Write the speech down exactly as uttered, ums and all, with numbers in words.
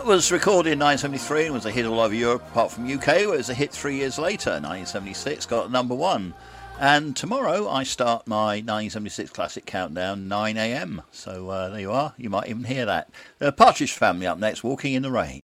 That was recorded in nineteen seventy-three and was a hit all over Europe, apart from U K, where it was a hit three years later. nineteen seventy-six got number one. And tomorrow I start my nineteen seventy-six classic countdown, nine a m. So uh, there you are. You might even hear that. The Partridge Family up next, Walking in the Rain.